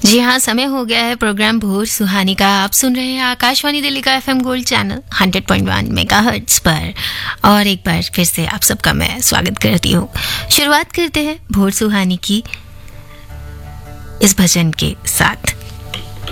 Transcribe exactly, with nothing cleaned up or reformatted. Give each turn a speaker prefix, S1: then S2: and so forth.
S1: जी हाँ, समय हो गया है प्रोग्राम भोर सुहानी का। आप सुन रहे हैं आकाशवाणी दिल्ली का FM gold channel hundred point वन मेगाहर्ट्ज पर। और एक बार फिर से आप सबका मैं स्वागत करती हूँ। शुरुआत करते हैं भोर सुहानी की इस भजन के साथ।